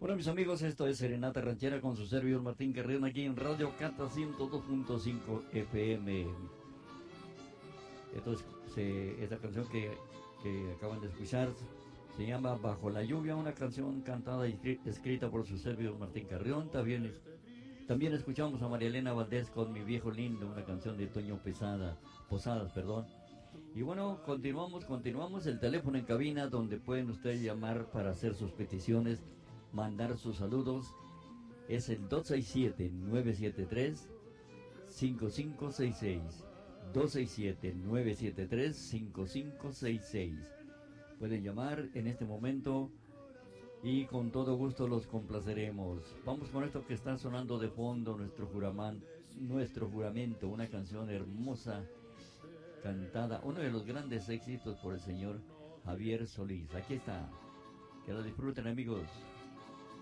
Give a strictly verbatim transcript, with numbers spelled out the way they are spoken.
Bueno, mis amigos, esto es Serenata Ranchera con su servidor Martín Carrión aquí en Radio Cata ciento dos punto cinco F M. Entonces, se, esta canción que, que acaban de escuchar se llama Bajo la Lluvia, una canción cantada y escrita por su servidor Martín Carrión. También, también escuchamos a María Elena Valdés con Mi Viejo Lindo, una canción de Toño Pesada, Posadas, perdón. Y bueno, continuamos, continuamos el teléfono en cabina donde pueden ustedes llamar para hacer sus peticiones, mandar sus saludos. Es el dos seis siete, nueve siete tres, cinco cinco seis seis. dos seis siete, nueve siete tres, cinco cinco seis seis. Pueden llamar en este momento y con todo gusto los complaceremos. Vamos con esto que está sonando de fondo, nuestro juramento, nuestro juramento, una canción hermosa cantada, uno de los grandes éxitos por el señor Javier Solís. Aquí está, que lo disfruten, amigos.